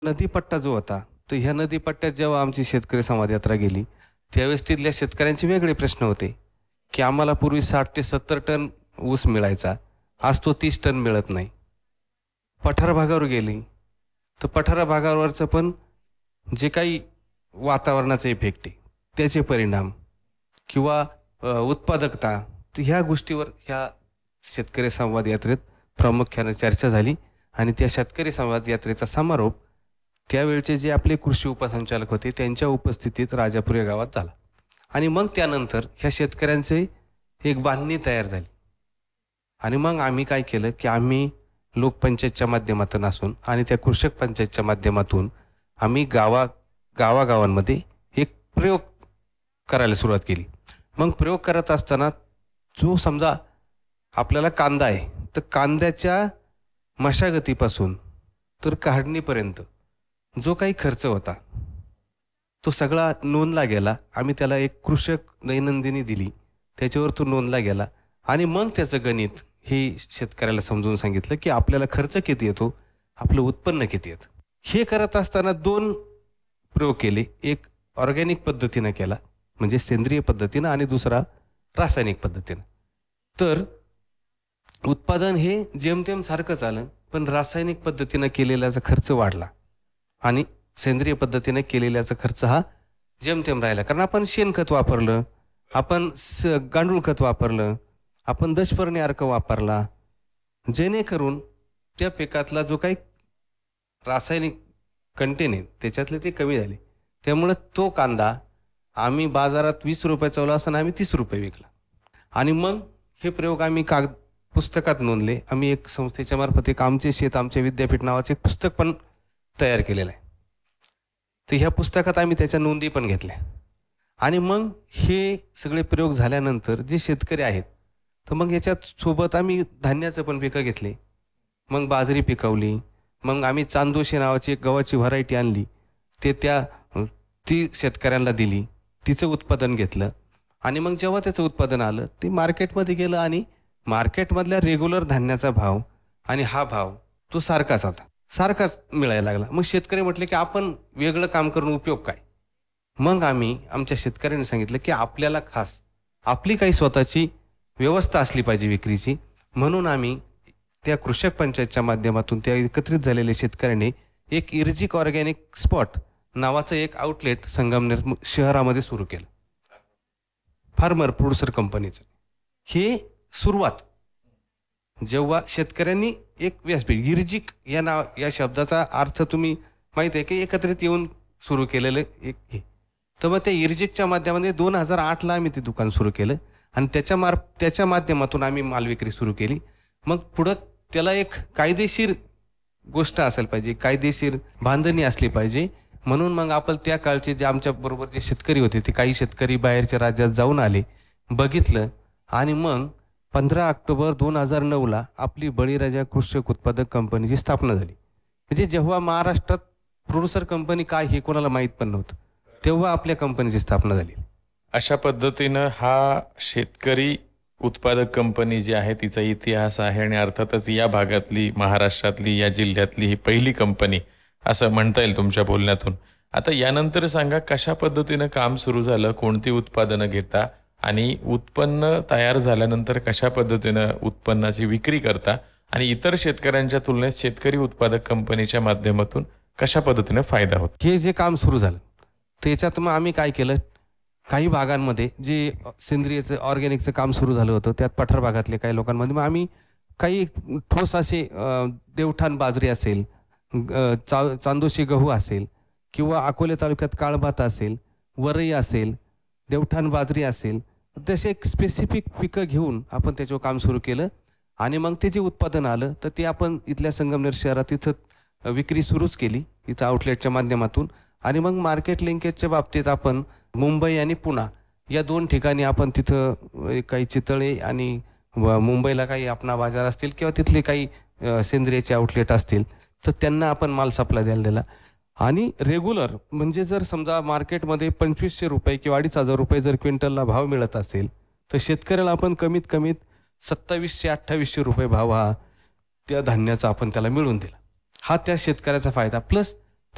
नदीपट्टा जो होता, तर ह्या नदीपट्ट्यात जेव्हा आमची शेतकरी संवाद यात्रा गेली, त्यावेळेस तिथल्या शेतकऱ्यांचे वेगळे प्रश्न होते, की आम्हाला पूर्वी 60 ते 70 टन ऊस मिळायचा. आज तो 30 टन मिळत नाही. पठार भागावर गेली, तर पठार भागावरचं पण जे काही वातावरणाचा इफेक्ट आहे, त्याचे परिणाम किंवा उत्पादकता, तर ह्या गोष्टीवर ह्या शेतकरी संवाद यात्रेत प्रामुख्याने चर्चा झाली आणि त्या शेतकरी संवाद यात्रेचा समारोप त्यावेळचे जे आपले कृषी उपसंचालक होते त्यांच्या उपस्थितीत राजापूर या गावात झाला. आणि मग त्यानंतर ह्या शेतकऱ्यांचे एक बांधणी तयार झाली आणि मग आम्ही काय केलं, की आम्ही लोकपंचायतच्या माध्यमातून असून आणि त्या कृषक पंचायतच्या माध्यमातून आम्ही गावागावांमध्ये एक प्रयोग करायला सुरुवात केली. मग प्रयोग करत असताना जो समजा आपल्याला कांदा आहे, तर कांद्याच्या मशागतीपासून तर काढणीपर्यंत जो काही खर्च होता तो सगळा नोंदला गेला. आम्ही त्याला एक कृषक दैनंदिनी दिली, त्याच्यावर तो नोंदला गेला आणि मग त्याचं गणित हे शेतकऱ्याला समजून सांगितलं, की आपल्याला खर्च किती येतो, आपलं उत्पन्न किती येतं. हे करत असताना 2 प्रयोग केले. एक ऑर्गॅनिक पद्धतीनं केला, म्हणजे सेंद्रिय पद्धतीनं, आणि दुसरा रासायनिक पद्धतीनं. तर उत्पादन हे जेमतेम सारखंच आलं, पण रासायनिक पद्धतीनं केलेल्याचा खर्च वाढला आणि सेंद्रिय पद्धतीने केलेल्याचा खर्च हा जेमतेम राहिला. कारण आपण शेणखत वापरलं, आपण गांडूळ खत वापरलं, आपण दशपर्णी अर्क वापरला, जेणेकरून त्या पिकातला जो काही रासायनिक कंटेन आहे त्याच्यातले ते कमी झाले. त्यामुळं तो कांदा आम्ही बाजारात 20 रुपये चालला असताना आम्ही 30 रुपये विकला. आणि मग हे प्रयोग आम्ही पुस्तकात नोंदले. आम्ही एक संस्थेच्या मार्फत एक आमचे शेत आमचे विद्यापीठ नावाचे एक पुस्तक पण तयार केलेलं आहे. तर ह्या पुस्तकात आम्ही त्याच्या नोंदी पण घेतल्या. आणि मग हे सगळे प्रयोग झाल्यानंतर जे शेतकरी आहेत, तर मग याच्यात सोबत आम्ही धान्याचं पण पिकं घेतले. मग बाजरी पिकवली. मग आम्ही चांदोशी नावाची एक गव्हाची व्हरायटी आणली, ती शेतकऱ्यांना दिली, तिचं उत्पादन घेतलं. आणि मग जेव्हा त्याचं उत्पादन आलं ते मार्केटमध्ये गेलं आणि मार्केटमधल्या रेग्युलर धान्याचा भाव आणि हा भाव तो सारखाच मिळायला लागला. मग शेतकरी म्हटले, की आपण वेगळं काम करून उपयोग काय. मग आम्ही आमच्या शेतकऱ्यांनी सांगितलं, की आपल्याला खास आपली काही स्वतःची व्यवस्था असली पाहिजे विक्रीची. म्हणून आम्ही त्या कृषक पंचायतच्या माध्यमातून त्या एकत्रित झालेल्या शेतकऱ्यांनी एक इर्जिक ऑर्गॅनिक स्पॉट नावाचं एक आउटलेट संगमनेर शहरामध्ये सुरू केलं, फार्मर प्रोड्युसर कंपनीचं. हे सुरुवात जेव्हा शेतकऱ्यांनी एक व्यासपीठ, इर्जिक या शब्दाचा अर्थ तुम्ही माहिती आहे, की एकत्रित येऊन सुरू केलेलं एक हे. तर मग त्या इर्जिकच्या माध्यमाने 2008ला आम्ही ते दुकान सुरू केलं आणि त्याच्या माध्यमातून आम्ही माल विक्री सुरू केली. मग पुढं त्याला एक कायदेशीर गोष्ट असायला पाहिजे, कायदेशीर बांधणी असली पाहिजे. म्हणून मग आपण त्या काळचे जे आमच्या बरोबर जे शेतकरी होते ते काही शेतकरी बाहेरच्या राज्यात जाऊन आले, बघितलं आणि मग 15 ऑक्टोबर 2009ला आपली बळीराजा कृषक उत्पादक कंपनीची स्थापना झाली. म्हणजे जेव्हा महाराष्ट्रात प्रोड्युसर कंपनी काय हे कोणाला माहीत पण नव्हतं, तेव्हा आपल्या कंपनीची स्थापना झाली. अशा पद्धतीनं हा शेतकरी उत्पादक कंपनी जी आहे तिचा इतिहास आहे आणि अर्थातच या भागातली, महाराष्ट्रातली, या जिल्ह्यातली ही पहिली कंपनी असं म्हणता येईल तुमच्या बोलण्यातून. आता यानंतर सांगा, कशा पद्धतीनं काम सुरू झालं, कोणती उत्पादनं घेता आणि उत्पन्न तयार झाल्यानंतर कशा पद्धतीनं उत्पन्नाची विक्री करता आणि इतर शेतकऱ्यांच्या तुलनेत शेतकरी उत्पादक कंपनीच्या माध्यमातून कशा पद्धतीनं फायदा होतो. हे जे काम सुरू झालं त्याच्यात मग आम्ही काय केलं, काही भागांमध्ये जे सेंद्रियचं ऑर्गॅनिकचं काम सुरू झालं होतं त्यात पठार भागातले काही लोकांमध्ये मग आम्ही काही ठोस असे देवठाण बाजरी असेल, चांदोशी गहू असेल किंवा अकोले तालुक्यात काळभात असेल, वरई असेल, देवठाण बाजरी असेल, तसे एक स्पेसिफिक पिकं घेऊन आपण त्याच्यावर काम सुरू केलं. आणि मग ते जे उत्पादन आलं तर ते आपण इथल्या संगमनेर शहरात तिथं विक्री सुरूच केली, इथं आउटलेटच्या माध्यमातून. आणि मग मार्केट लिंकेजच्या बाबतीत आपण मुंबई आणि पुणा या 2 ठिकाणी आपण तिथं काही चितळे आणि मुंबईला काही आपणा बाजार असतील किंवा तिथले काही सेंद्रियचे आउटलेट असतील तर त्यांना आपण माल सप्लाय द्यायला दिला. आणि रेग्युलर म्हणजे जर समजा मार्केटमध्ये 2500 रुपये किंवा 2500 रुपये जर क्विंटलला भाव मिळत असेल तर शेतकऱ्याला आपण कमीत 2700-2800 रुपये भाव हा त्या धान्याचा आपण त्याला मिळवून दिला. हा त्या शेतकऱ्याचा फायदा. प्लस